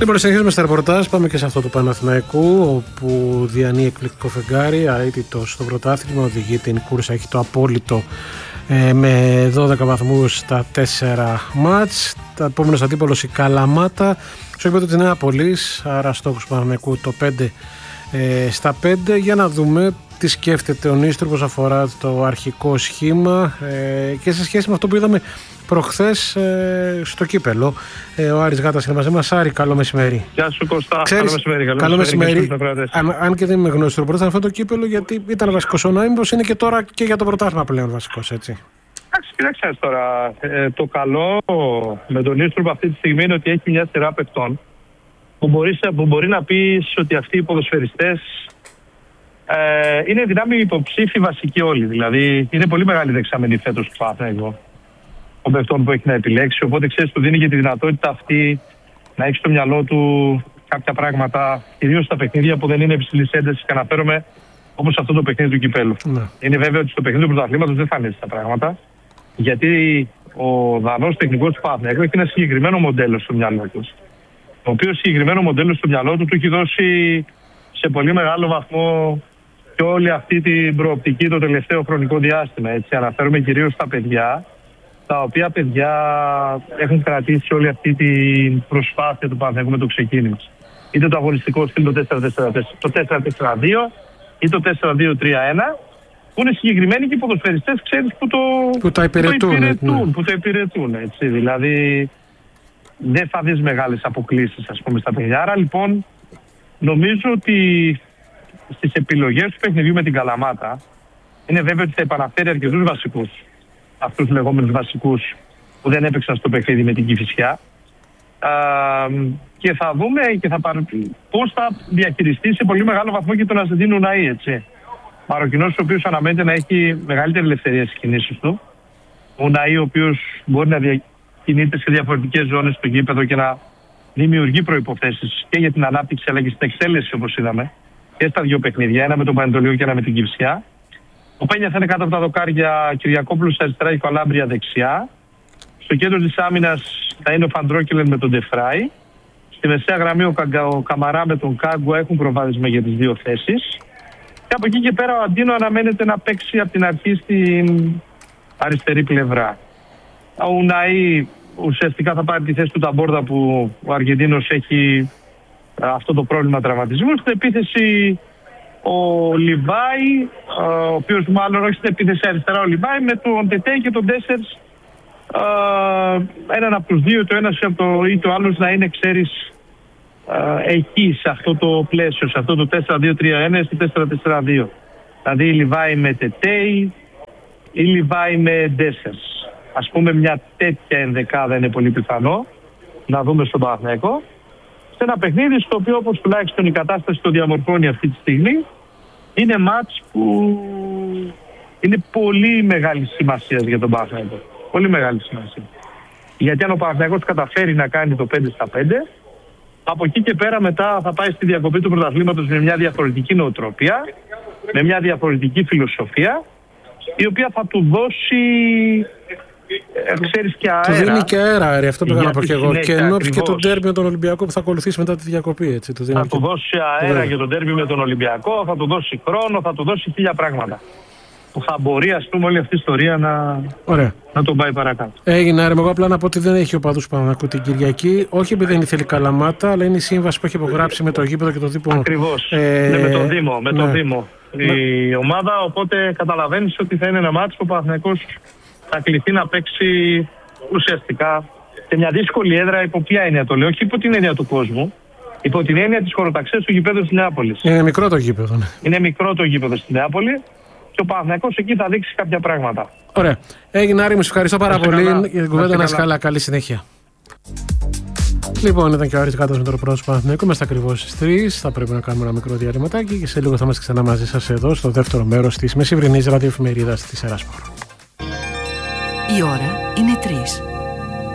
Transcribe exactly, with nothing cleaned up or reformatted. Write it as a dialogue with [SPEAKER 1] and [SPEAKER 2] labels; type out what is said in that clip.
[SPEAKER 1] Λοιπόν, συνεχίζουμε στα ρεπορτάζ. Πάμε και σε αυτό του Παναθηναϊκού, όπου διανύει εκπληκτικό φεγγάρι. Αίτητος στο πρωτάθλημα, οδηγεί την κούρσα, έχει το απόλυτο ε, με δώδεκα βαθμούς στα τέσσερα μάτς. Τα επόμενος αντίπολος η Καλαμάτα, στο γήπεδο της Νεάπολης. Άρα στόχος του Παναθηναϊκού το πέντε ε, στα πέντε. Για να δούμε τι σκέφτεται ο Νίστροπος αφορά το αρχικό σχήμα ε, και σε σχέση με αυτό που είδαμε προχθές ε, στο κύπελο. Ε, ο Άρης Γάτας είναι μαζί μας. Άρη, καλό μεσημέρι.
[SPEAKER 2] Γεια σου Κωστά,
[SPEAKER 1] Ξέρεις,
[SPEAKER 2] καλό μεσημέρι. Καλό,
[SPEAKER 1] καλό
[SPEAKER 2] μεσημέρι.
[SPEAKER 1] μεσημέρι. Αν, αν και δεν είμαι γνώστρο, πρώτα αυτό το κύπελο, γιατί ήταν βασικός ο Νάιμπος, είναι και τώρα και για το πρωτάθλημα πλέον βασικός, έτσι.
[SPEAKER 2] Εντάξει, κοίταξε τώρα. Ε, το καλό με τον Νίστροπο αυτή τη στιγμή είναι ότι έχει μια σειρά παιχτών που μπορεί, που μπορεί να πει ότι αυτοί οι ποδοσφαιριστές ε, είναι δυνάμει υποψήφοι βασικοί όλοι. Δηλαδή είναι πολύ μεγάλη δεξαμενή φέτος του Παναθηναϊκού των παιχτών που έχει να επιλέξει. Οπότε ξέρεις, του δίνει και τη δυνατότητα αυτή να έχει στο μυαλό του κάποια πράγματα, κυρίως στα παιχνίδια που δεν είναι υψηλής έντασης. Και αναφέρομαι όπως αυτό το παιχνίδι του κυπέλου. Ναι. Είναι βέβαιο ότι στο παιχνίδι του πρωταθλήματος δεν θα είναι έτσι τα πράγματα. Γιατί ο Δανός τεχνικός του Παναθηναϊκού έχει ένα συγκεκριμένο μοντέλο στο μυαλό του. Το οποίο συγκεκριμένο μοντέλο στο μυαλό του του έχει δώσει σε πολύ μεγάλο βαθμό και όλη αυτή την προοπτική το τελευταίο χρονικό διάστημα. Έτσι. Αναφέρομαι κυρίως στα παιδιά, τα οποία παιδιά έχουν κρατήσει όλη αυτή την προσπάθεια του Παναθηναϊκού με το ξεκίνημα. Είτε το αγωνιστικό στυλ το τέσσερα τέσσερα δύο ή το τέσσερα δύο τρία ένα, που είναι συγκεκριμένοι και οι ποδοσφαιριστές, ξέρεις, που το,
[SPEAKER 1] που τα υπηρετούν.
[SPEAKER 2] Το υπηρετούν, ναι. Που το υπηρετούν, έτσι. Δηλαδή δεν θα δεις μεγάλες αποκλήσεις, ας πούμε, στα παιδιά. Άρα λοιπόν νομίζω ότι στις επιλογές του παιχνιδιού με την Καλαμάτα είναι βέβαιο ότι θα επαναφέρει αρκετούς βασικούς, αυτούς τους λεγόμενους βασικούς που δεν έπαιξαν στο παιχνίδι με την Κηφισιά. Α, και θα δούμε και θα παρ... πώς θα διαχειριστεί σε πολύ μεγάλο βαθμό και τον Αζεντίνο Ναΐ, έτσι. Μαροκινός, ο οποίος αναμένεται να έχει μεγαλύτερη ελευθερία στις κινήσεις του. Ο Ναΐ, ο οποίος μπορεί να διακινείται σε διαφορετικές ζώνες στο γήπεδο και να δημιουργεί προϋποθέσεις και για την ανάπτυξη αλλά και στην εκτέλεση, όπως είδαμε, και στα δύο παιχνίδια, ένα με τον Πανετολείο και ένα με την Κηφισιά. Ο Πένια θα είναι κάτω από τα δοκάρια, Κυριακόπουλος αριστερά και Καλάμπρια δεξιά. Στο κέντρο της άμυνας θα είναι ο Φαντρόκελεν με τον Ντεφράι. Στη μεσαία γραμμή ο, Κα, ο Καμαρά με τον Κάγκουα έχουν προβάδισμα για τις δύο θέσεις. Και από εκεί και πέρα ο Αντίνο αναμένεται να παίξει από την αρχή στην αριστερή πλευρά. Ο Ουναΐ ουσιαστικά θα πάρει τη θέση του Ταμπόρδα, που ο Αργεντίνος έχει αυτό το πρόβλημα τραυματισμού. Στην επίθεση ο Λιβάη, ο οποίος μάλλον όχι στην επίθεση αριστερά ο Λιβάη, με τον Τετέ και τον Τέσσερς, έναν από τους δύο, το ένας ή το άλλος να είναι, ξέρεις, εκεί σε αυτό το πλαίσιο, σε αυτό το τέσσερα δύο τρία ένα ή τέσσερα τέσσερα δύο. Δηλαδή η Λιβάη με Τετέι ή Λιβάη με Ντέσσερς. Ας πούμε μια τέτοια ενδεκάδα είναι πολύ πιθανό να δούμε στον Παναθηναϊκό. Σε ένα παιχνίδι στο οποίο, όπως τουλάχιστον η κατάσταση το διαμορφώνει αυτή τη στιγμή, είναι μάτς που είναι πολύ μεγάλη σημασία για τον Παναθηναϊκό. Πολύ μεγάλη σημασία. Γιατί αν ο Παναθηναϊκός καταφέρει να κάνει το πέντε στα πέντε, από εκεί και πέρα μετά θα πάει στη διακοπή του πρωταθλήματος με μια διαφορετική νοοτροπία, με μια διαφορετική φιλοσοφία, η οποία θα του δώσει, ε, ξέρεις, και αέρα.
[SPEAKER 1] Του δίνει και αέρα, αέρα, αυτό που έκανα να πω και εγώ. Και ενώ και τον ντέρμπι με τον Ολυμπιακό που θα ακολουθήσει μετά τη διακοπή. Έτσι, του
[SPEAKER 2] θα
[SPEAKER 1] και...
[SPEAKER 2] του δώσει αέρα Βέβαια. για τον ντέρμπι με τον Ολυμπιακό, θα του δώσει χρόνο, θα του δώσει χίλια πράγματα. Που θα μπορεί, ας πούμε, όλη αυτή η ιστορία να, να τον πάει παρακάτω.
[SPEAKER 1] Έγινε, άρα, εγώ απλά να πω ότι δεν έχει οπαδούς Παναθηναϊκού την Κυριακή. Όχι επειδή δεν ήθελε Καλαμάτα, αλλά είναι η σύμβαση που έχει υπογράψει με το γήπεδο και το Δήμο.
[SPEAKER 2] Ακριβώς. Ε... Ναι, με τον Δήμο. Με ναι. τον Δήμο. Ναι. Η ομάδα, οπότε καταλαβαίνεις ότι θα είναι ένα μάτσο που ο Παναθηναϊκός θα κληθεί να παίξει ουσιαστικά σε μια δύσκολη έδρα. Υπό ποια έννοια το λέω? Όχι υπό την έννοια του κόσμου. Υπό την έννοια της χωροταξίας του γηπέδου στη Νεάπολης.
[SPEAKER 1] Είναι μικρό το γήπεδο. Ναι.
[SPEAKER 2] Είναι μικρό το γήπεδο στη Νεάπολη. Και ο Παναθηναϊκός εκεί θα δείξει κάποια πράγματα.
[SPEAKER 1] Ωραία. Έγινε, Άρη, μου, σε ευχαριστώ πάρα πολύ για την κουβέντα. Να είσαι καλά. Καλή συνέχεια. Λοιπόν, ήταν και ο Άρης Γάτας με το ρεπορτάζ του Παναθηναϊκού. Είμαστε ακριβώς στις τρεις. Θα πρέπει να κάνουμε ένα μικρό διαλυματάκι και σε λίγο θα είμαστε ξανά μαζί σας εδώ στο δεύτερο μέρος της μεσημβρινής ραδιοεφημερίδας της Εράσπορ.
[SPEAKER 3] Η ώρα είναι τρεις.